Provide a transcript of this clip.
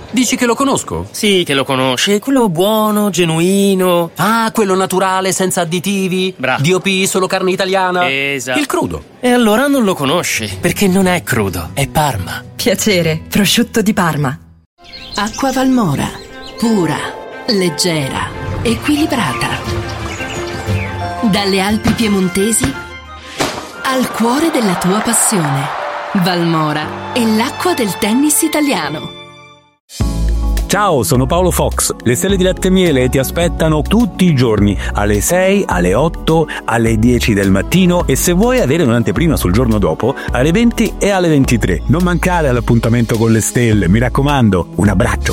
Dici che lo conosco? Sì, che lo conosci, quello buono, genuino. Ah, quello naturale, senza additivi. Bravo. DOP, solo carne italiana. Esatto. Il crudo. E allora non lo conosci, perché non è crudo, è Parma. Piacere, prosciutto di Parma. Acqua Valmora, pura, leggera, equilibrata. Dalle Alpi piemontesi al cuore della tua passione. Valmora è l'acqua del tennis italiano. Ciao, sono Paolo Fox. Le stelle di latte e miele ti aspettano tutti i giorni, alle 6, alle 8, alle 10 del mattino e se vuoi avere un'anteprima sul giorno dopo, alle 20 e alle 23. Non mancare all'appuntamento con le stelle, mi raccomando. Un abbraccio.